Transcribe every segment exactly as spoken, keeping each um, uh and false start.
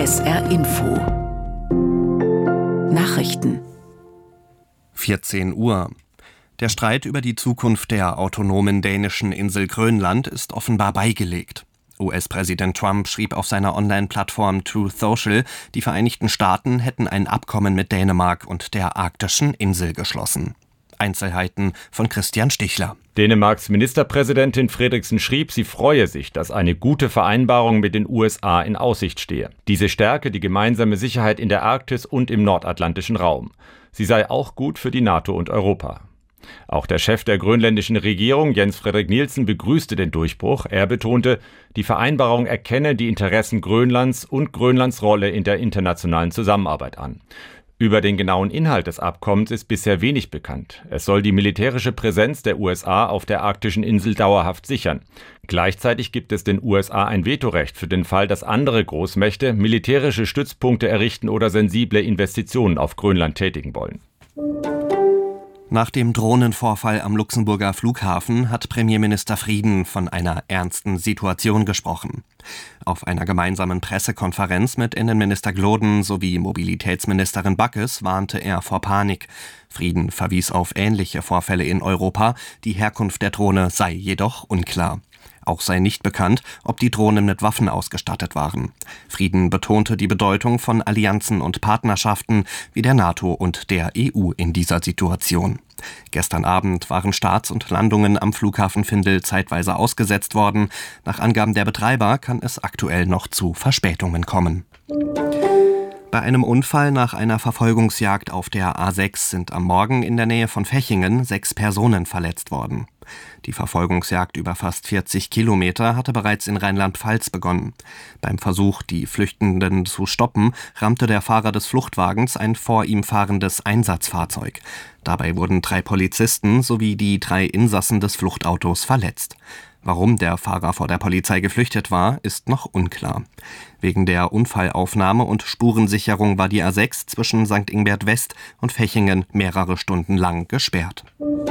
S R Info Nachrichten vierzehn Uhr. Der Streit über die Zukunft der autonomen dänischen Insel Grönland ist offenbar beigelegt. U S-Präsident Trump schrieb auf seiner Online-Plattform Truth Social, die Vereinigten Staaten hätten ein Abkommen mit Dänemark und der arktischen Insel geschlossen. Einzelheiten von Christian Stichler. Dänemarks Ministerpräsidentin Frederiksen schrieb, sie freue sich, dass eine gute Vereinbarung mit den U S A in Aussicht stehe. Diese stärke die gemeinsame Sicherheit in der Arktis und im nordatlantischen Raum. Sie sei auch gut für die NATO und Europa. Auch der Chef der grönländischen Regierung, Jens Frederik Nielsen, begrüßte den Durchbruch. Er betonte, die Vereinbarung erkenne die Interessen Grönlands und Grönlands Rolle in der internationalen Zusammenarbeit an. Über den genauen Inhalt des Abkommens ist bisher wenig bekannt. Es soll die militärische Präsenz der U S A auf der arktischen Insel dauerhaft sichern. Gleichzeitig gibt es den U S A ein Vetorecht für den Fall, dass andere Großmächte militärische Stützpunkte errichten oder sensible Investitionen auf Grönland tätigen wollen. Nach dem Drohnenvorfall am Luxemburger Flughafen hat Premierminister Frieden von einer ernsten Situation gesprochen. Auf einer gemeinsamen Pressekonferenz mit Innenminister Gloden sowie Mobilitätsministerin Backes warnte er vor Panik. Frieden verwies auf ähnliche Vorfälle in Europa, die Herkunft der Drohne sei jedoch unklar. Auch sei nicht bekannt, ob die Drohnen mit Waffen ausgestattet waren. Frieden betonte die Bedeutung von Allianzen und Partnerschaften wie der NATO und der E U in dieser Situation. Gestern Abend waren Starts und Landungen am Flughafen Findel zeitweise ausgesetzt worden. Nach Angaben der Betreiber kann es aktuell noch zu Verspätungen kommen. Bei einem Unfall nach einer Verfolgungsjagd auf der A sechs sind am Morgen in der Nähe von Vechingen sechs Personen verletzt worden. Die Verfolgungsjagd über fast vierzig Kilometer hatte bereits in Rheinland-Pfalz begonnen. Beim Versuch, die Flüchtenden zu stoppen, rammte der Fahrer des Fluchtwagens ein vor ihm fahrendes Einsatzfahrzeug. Dabei wurden drei Polizisten sowie die drei Insassen des Fluchtautos verletzt. Warum der Fahrer vor der Polizei geflüchtet war, ist noch unklar. Wegen der Unfallaufnahme und Spurensicherung war die A sechs zwischen Sankt Ingbert West und Vechingen mehrere Stunden lang gesperrt.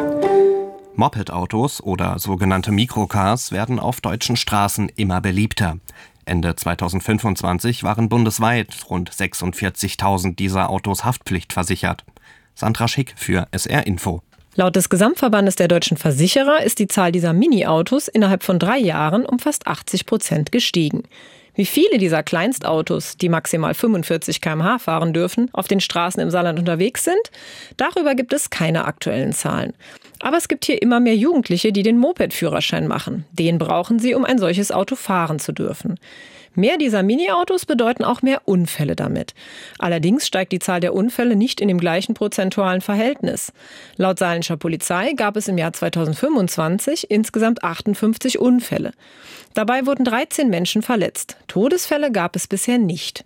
Moped-Autos oder sogenannte Mikrocars werden auf deutschen Straßen immer beliebter. Ende zweitausendfünfundzwanzig waren bundesweit rund sechsundvierzigtausend dieser Autos haftpflichtversichert. Sandra Schick für S R Info. Laut des Gesamtverbandes der deutschen Versicherer ist die Zahl dieser Mini-Autos innerhalb von drei Jahren um fast achtzig Prozent gestiegen. Wie viele dieser Kleinstautos, die maximal fünfundvierzig Kilometer pro Stunde fahren dürfen, auf den Straßen im Saarland unterwegs sind, darüber gibt es keine aktuellen Zahlen. Aber es gibt hier immer mehr Jugendliche, die den Moped-Führerschein machen. Den brauchen sie, um ein solches Auto fahren zu dürfen. Mehr dieser Mini-Autos bedeuten auch mehr Unfälle damit. Allerdings steigt die Zahl der Unfälle nicht in dem gleichen prozentualen Verhältnis. Laut saarländischer Polizei gab es im Jahr zweitausendfünfundzwanzig insgesamt achtundfünfzig Unfälle. Dabei wurden dreizehn Menschen verletzt. Todesfälle gab es bisher nicht.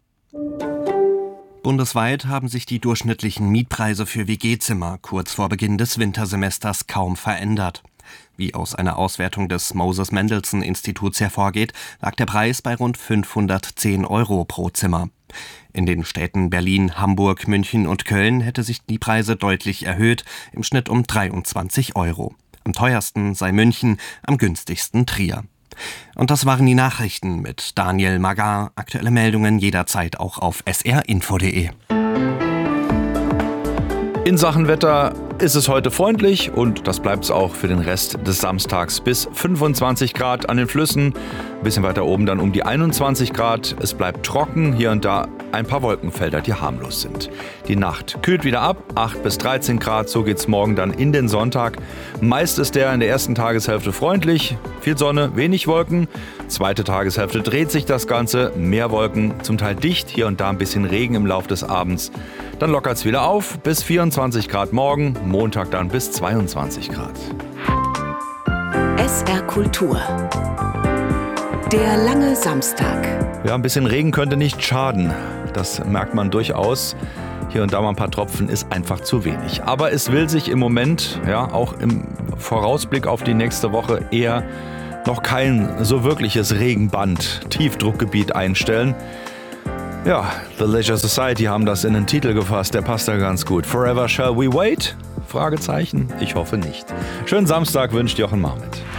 Bundesweit haben sich die durchschnittlichen Mietpreise für W G-Zimmer kurz vor Beginn des Wintersemesters kaum verändert. Wie aus einer Auswertung des Moses-Mendelssohn-Instituts hervorgeht, lag der Preis bei rund fünfhundertzehn Euro pro Zimmer. In den Städten Berlin, Hamburg, München und Köln hätte sich die Preise deutlich erhöht, im Schnitt um dreiundzwanzig Euro. Am teuersten sei München, am günstigsten Trier. Und das waren die Nachrichten mit Daniel Magar. Aktuelle Meldungen jederzeit auch auf s r info punkt d e. In Sachen Wetter ist es heute freundlich und das bleibt es auch für den Rest des Samstags bis fünfundzwanzig Grad an den Flüssen. Ein bisschen weiter oben dann um die einundzwanzig Grad. Es bleibt trocken, hier und da ein paar Wolkenfelder, die harmlos sind. Die Nacht kühlt wieder ab, acht bis dreizehn Grad, so geht's morgen dann in den Sonntag. Meist ist der in der ersten Tageshälfte freundlich, viel Sonne, wenig Wolken. Zweite Tageshälfte dreht sich das Ganze, mehr Wolken, zum Teil dicht, hier und da ein bisschen Regen im Laufe des Abends. Dann lockert es wieder auf, bis vierundzwanzig Grad morgen, Montag dann bis zweiundzwanzig Grad. S R Kultur. Der lange Samstag. Ja, ein bisschen Regen könnte nicht schaden. Das merkt man durchaus. Hier und da mal ein paar Tropfen ist einfach zu wenig. Aber es will sich im Moment, ja, auch im Vorausblick auf die nächste Woche eher noch kein so wirkliches Regenband, Tiefdruckgebiet einstellen. Ja, The Leisure Society haben das in den Titel gefasst, der passt da ganz gut. Forever shall we wait? Fragezeichen? Ich hoffe nicht. Schönen Samstag wünscht Jochen Marmit.